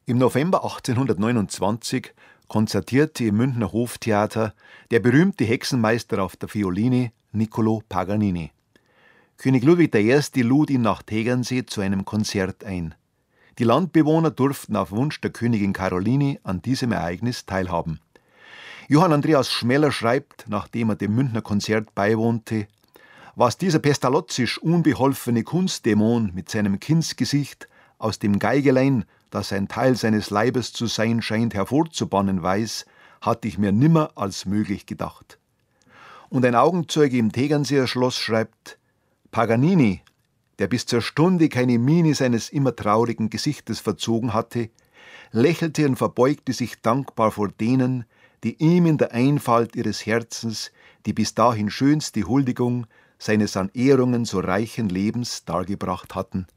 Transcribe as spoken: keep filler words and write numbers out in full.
Im November achtzehnhundertneunundzwanzig konzertierte im Münchner Hoftheater der berühmte Hexenmeister auf der Violine Niccolò Paganini. König Ludwig der Erste lud ihn nach Tegernsee zu einem Konzert ein. Die Landbewohner durften auf Wunsch der Königin Caroline an diesem Ereignis teilhaben. Johann Andreas Schmeller schreibt, nachdem er dem Münchner Konzert beiwohnte: Was dieser pestalozzisch unbeholfene Kunstdämon mit seinem Kindsgesicht aus dem Geigelein, das ein Teil seines Leibes zu sein scheint, hervorzubannen weiß, hatte ich mir nimmer als möglich gedacht. Und ein Augenzeuge im Tegernseer Schloss schreibt: Paganini, der bis zur Stunde keine Miene seines immer traurigen Gesichtes verzogen hatte, lächelte und verbeugte sich dankbar vor denen, die ihm in der Einfalt ihres Herzens die bis dahin schönste Huldigung seines an Ehrungen so reichen Lebens dargebracht hatten.